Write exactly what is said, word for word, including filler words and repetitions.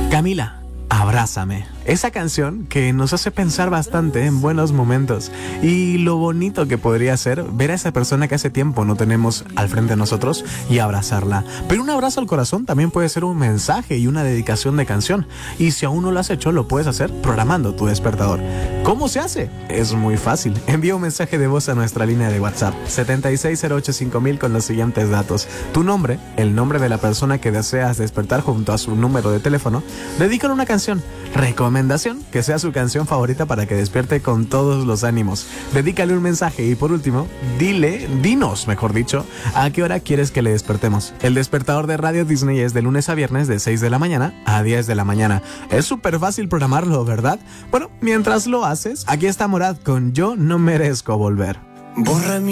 Camila, Abrázame. Esa canción que nos hace pensar bastante en buenos momentos y lo bonito que podría ser ver a esa persona que hace tiempo no tenemos al frente de nosotros y abrazarla. Pero un abrazo al corazón también puede ser un mensaje y una dedicación de canción. Y si aún no lo has hecho, lo puedes hacer programando tu despertador. ¿Cómo se hace? Es muy fácil. Envía un mensaje de voz a nuestra línea de WhatsApp setenta y seis cero ocho cinco mil con los siguientes datos: tu nombre, el nombre de la persona que deseas despertar junto a su número de teléfono. Dedícale una canción. Recomendación, que sea su canción favorita para que despierte con todos los ánimos. Dedícale un mensaje y por último, dile, dinos, mejor dicho, a qué hora quieres que le despertemos. El despertador de Radio Disney es de lunes a viernes de seis de la mañana a diez de la mañana. Es súper fácil programarlo, ¿verdad? Bueno, mientras lo haces, aquí está Morad con Yo No Merezco Volver. Borra mi